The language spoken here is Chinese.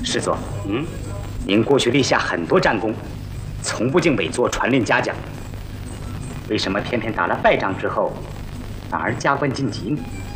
师座，您过去立下很多战功，从不竟委座传令嘉奖，为什么偏偏打了败仗之后，反而加官晋级呢？